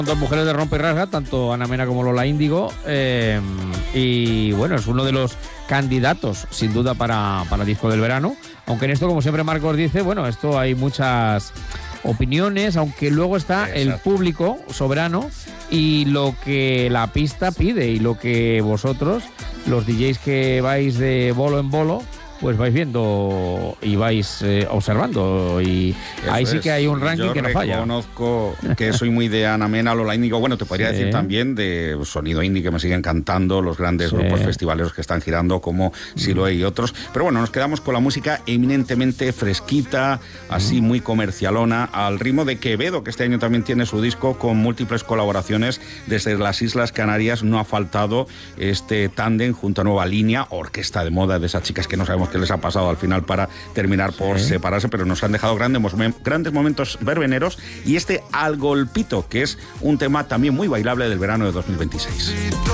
Dos mujeres de rompe y rasga, tanto Ana Mena como Lola Índigo, y bueno, es uno de los candidatos sin duda para disco del verano, aunque en esto, como siempre Marcos dice, bueno, esto hay muchas opiniones, aunque luego está el público soberano y lo que la pista pide y lo que vosotros, los DJs que vais de bolo en bolo, pues vais viendo y vais observando, y eso ahí sí que hay un ranking que no falla. Yo reconozco que soy muy de Ana Mena, Lola Índigo, bueno, te podría decir también de Sonido Indie, que me siguen cantando, los grandes grupos festivaleros que están girando como Siloé y otros, pero bueno, nos quedamos con la música eminentemente fresquita, así muy comercialona, al ritmo de Quevedo, que este año también tiene su disco con múltiples colaboraciones desde las Islas Canarias. No ha faltado este tándem junto a Nueva Línea, orquesta de moda de esas chicas que no sabemos qué les ha pasado al final para terminar por separarse, pero nos han dejado grandes momentos verbeneros, y este Al Golpito, que es un tema también muy bailable del verano de 2026.